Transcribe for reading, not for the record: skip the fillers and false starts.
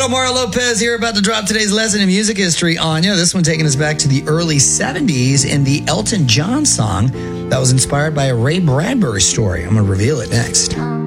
What up, Mario Lopez here, about to drop today's lesson in music history on you. This one taking us back to the early 70s in the Elton John song that was inspired by a Ray Bradbury story. I'm going to reveal it next.